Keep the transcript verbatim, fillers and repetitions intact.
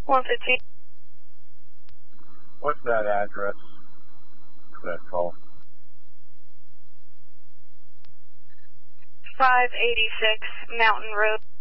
one fifteen. What's that address for that call? five eighty-six Mountain Road.